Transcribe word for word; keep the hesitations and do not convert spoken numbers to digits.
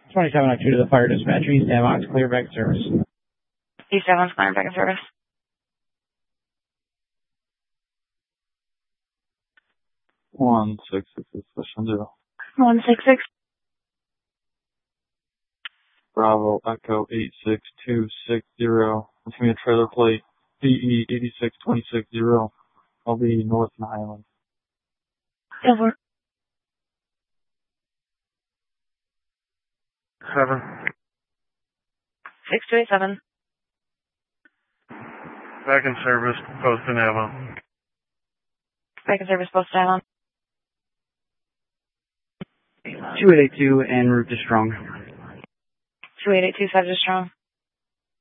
twenty-seven oh two to the fire dispatcher, East Avon's clear back service. East Avon's clear back service. One six six six zero. One six six. Bravo Echo eight six two six zero. It's gonna be a trailer plate B E eighty six twenty six zero. I'll be north in Highland. Over. Seven. Six two eight seven. Back in service, post in Avon. Back in service, post in Avon. two eight eight two en route to Strong. Two eight eight two five to Strong.